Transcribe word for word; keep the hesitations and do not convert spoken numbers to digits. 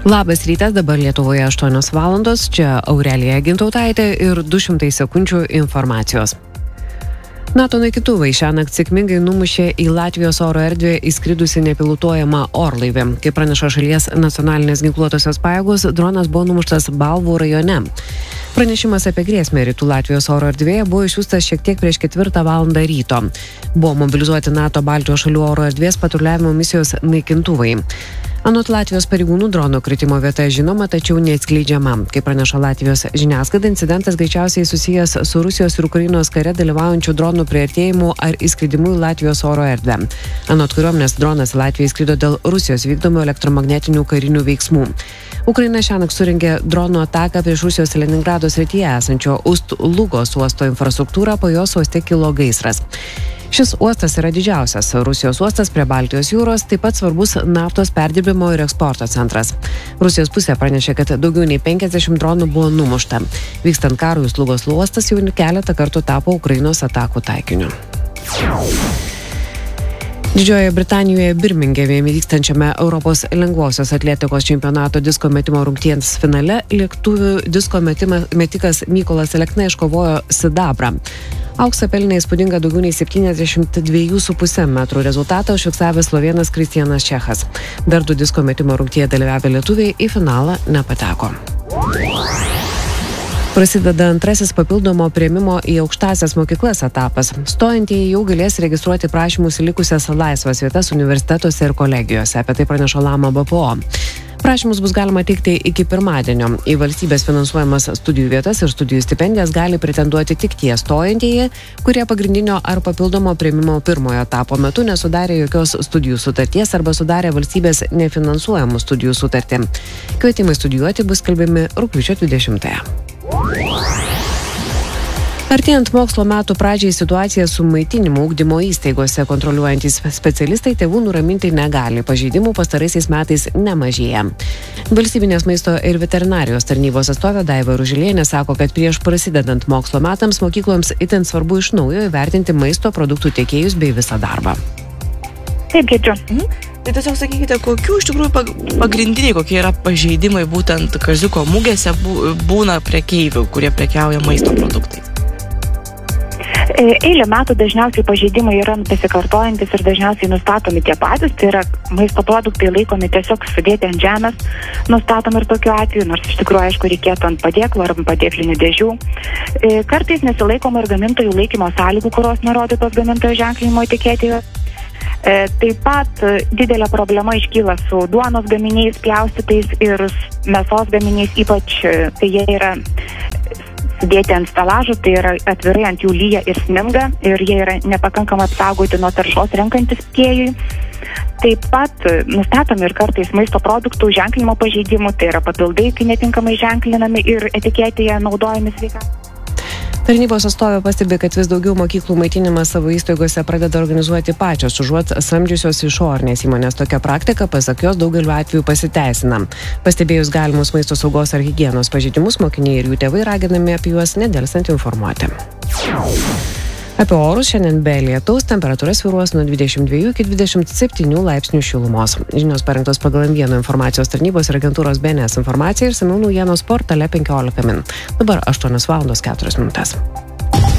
Labas rytas, dabar Lietuvoje aštuonios valandos, čia Aurelija Gintautaitė ir du šimtai sekundžių informacijos. NATO naikintuvai šiąnakt sėkmingai numušė į Latvijos oro erdvę įskridusi nepilotuojamą orlaivį. Kaip praneša šalies nacionalinės ginkluotosios pajėgos, dronas buvo numuštas Balvų rajone. Pranešimas apie grėsmę rytų Latvijos oro erdvėje buvo išsiųstas šiek tiek prieš ketvirtą valandą ryto. Buvo mobilizuoti NATO Baltijos šalių oro erdvės patruliavimo misijos naikintuvai. Anot Latvijos pareigūnų, drono kritimo vieta žinoma, tačiau neatskleidžiama. Kaip praneša Latvijos žiniasklaida, incidentas greičiausiai susijęs su Rusijos ir Ukrainos kare dalyvaujančių dronų priartėjimu ar įskridimu į Latvijos oro erdvę. Anot kariuomenės, dronas į Latviją įskrido dėl Rusijos vykdomų elektromagnetinių karinių veiksmų. Ukraina šiąnakt surengė dronų ataką prieš Rusijos Leningrado srityje esančio Ust-Lugos uosto infrastruktūrą, po jos uoste kilo gaisras. Šis uostas yra didžiausias Rusijos uostas prie Baltijos jūros, taip pat svarbus naftos perdirbimo ir eksporto centras. Rusijos pusė pranešė, kad daugiau nei penkiasdešimt dronų buvo numušta. Vykstant karui, Ust-Lugos uostas jau keletą kartų tapo Ukrainos atakų taikiniu. Didžiojoje Britanijoje Birmingeme vykstančiame Europos lengvosios atletikos čempionato disko metimo rungties finale lietuvių disko metikas Mykolas Alekna iškovojo sidabrą. Auksą pelnė įspūdinga daugiau nei septyniasdešimt du su puse metrų rezultatą užfiksavęs slovėnas Kristianas Čechas. Dar du disko metimo rungtyje dalyvavę lietuviai į finalą nepateko. Prasideda antrasis papildomo priėmimo į aukštąsias mokyklas etapas. Stojantieji jau galės registruoti prašymus į likusias laisvas vietas universitetuose ir kolegijose. Apie tai praneša Lama B P O. Prašymus bus galima teikti iki pirmadienio. Į valstybės finansuojamas studijų vietas ir studijų stipendijas gali pretenduoti tik tie stojantieji, kurie pagrindinio ar papildomo priėmimo pirmojo etapo metu nesudarė jokios studijų sutarties arba sudarė valstybės nefinansuojamų studijų sutartį. Kvietimai studijuoti bus skelbiami rugpjūčio dvidešimtąją. Artėjant mokslo metų pradžiai situaciją su maitinimu ugdymo įstaigose kontroliuojantys specialistai tėvų nuraminti negali. Pažeidimų pastaraisiais metais nemažėja. Valstybinės maisto ir veterinarijos tarnybos atstovė Daiva Ružilienė sako, kad prieš prasidedant mokslo metams mokykloms itin svarbu iš naujo įvertinti maisto produktų tiekėjus bei visą darbą. Taip, girdžiu. Mhm. Tai tiesiog sakykite, kokių iš tikrųjų pagrindiniai, kokie yra pažeidimai būtent kaziuko mugėse būna prekeivių, kurie prekiauja maisto produktais? Eilę metų dažniausiai pažeidimai yra pasikartojantis ir dažniausiai nustatomi tie patys, tai yra maisto produktai laikomi tiesiog sudėti ant žemės, nustatom ir tokiu atveju, nors iš tikrųjų aišku reikėtų ant padėklo ar padėklinių dėžių. Kartais nesilaikoma ir gamintojų laikymo sąlygų, kurios nurodytos gamintojo ženklinimo etiketėje. Taip pat didelė problema iškyla su duonos gaminiais pjaustytais ir mėsos gaminiais, ypač kai jie yra sudėti ant stelažų, tai yra atvirai ant jų lyja ir sninga ir jie yra nepakankamai apsaugoti nuo taršos renkantis pirkėjui. Taip pat nustatomi ir kartais maisto produktų ženklinimo pažeidimų, tai yra papildai, kai netinkamai ženklinami ir etiketėje naudojami sveikatos. Tarnybos atstovė pastebi, kad vis daugiau mokyklų maitinimą savo įstaigose pradeda organizuoti pačios, užuot samdžiusios išorinės įmonės. Tokia praktika, pasak jos, daugeliu atveju pasiteisina. Pastebėjus galimus maisto saugos ar higienos pažeidimus, mokiniai ir jų tėvai raginami apie juos nedelsant informuoti. Apie orus šiandien be lietaus, temperatūra svyruos nuo dvidešimt dviejų iki dvidešimt septynių laipsnių šilumos. Žinios parengtos pagal M vienas informacijos tarnybos ir agentūros B N S informaciją ir išsamiau naujienos portale penkiolika min. Dabar aštuonios valandos keturios minutės.